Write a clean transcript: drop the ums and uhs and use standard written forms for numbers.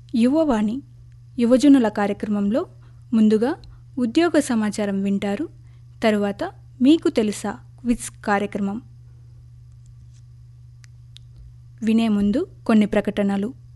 యువవాణి యువజనుల కార్యక్రమంలో ముందుగా ఉద్యోగ సమాచారం వింటారు. తరువాత మీకు తెలుసా క్విజ్ కార్యక్రమం. వినే ముందు కొన్ని ప్రకటనలు.